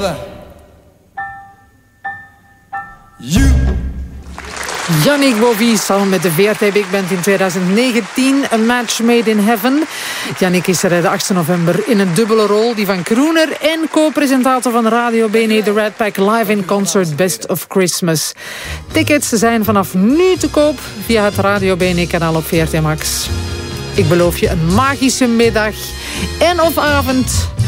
Yannick Bovie samen met de VRT Big Band in 2019. A Match Made in Heaven. Yannick is er de 8 november in een dubbele rol. Die van crooner en co-presentator van Radio BNE, The Red Pack, live in concert Best of Christmas. Tickets zijn vanaf nu te koop via het Radio BNE kanaal op VRT Max. Ik beloof je een magische middag en of avond